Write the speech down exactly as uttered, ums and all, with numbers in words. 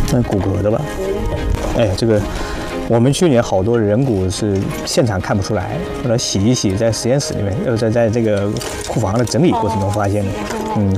那骨骼的吧？哎，这个我们去年好多人骨是现场看不出来，后来洗一洗，在实验室里面，呃，在在这个库房的整理过程中发现的。嗯，